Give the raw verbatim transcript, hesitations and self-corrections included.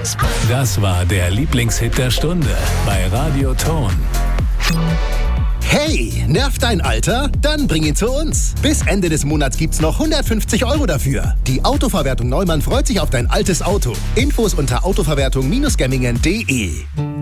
Das war der Lieblingshit der Stunde bei Radio Ton. Hey, nervt dein Alter? Dann bring ihn zu uns. Bis Ende des Monats gibt's noch hundertfünfzig Euro dafür. Die Autoverwertung Neumann freut sich auf dein altes Auto. Infos unter autoverwertung Bindestrich gemmingen punkt de.